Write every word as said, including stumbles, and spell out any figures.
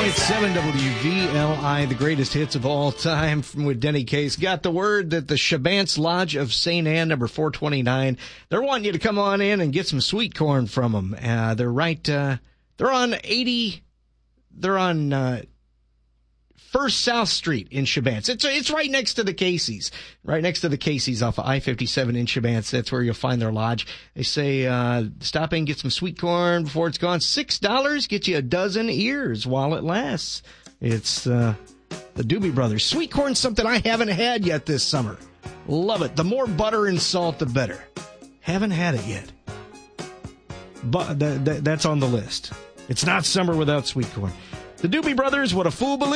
point seven W V L I, the greatest hits of all time from with Denny Case. Got the word that the Shabance Lodge of Saint Anne, number four twenty-nine, they're wanting you to come on in and get some sweet corn from them. Uh, they're right, uh, they're on eighty, they're on, uh, First South Street in Shabance. It's it's right next to the Casey's, right next to the Casey's off of I fifty-seven in Shabance. That's where you'll find their lodge. They say uh stop in, get some sweet corn before it's gone. Six dollars, get you a dozen ears while it lasts. It's uh the Doobie Brothers. Sweet corn's something I haven't had yet this summer. Love it. The more butter and salt, the better. Haven't had it yet. But th- th- that's on the list. It's not summer without sweet corn. The Doobie Brothers, What a Fool Believes.